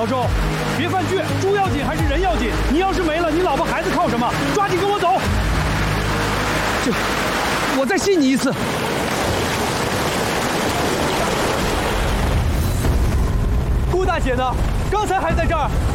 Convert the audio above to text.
老周，别犯倔，猪要紧还是人要紧？你要是没了，你老婆孩子靠什么？抓紧跟我走！我再信你一次。顾大姐呢？刚才还在这儿。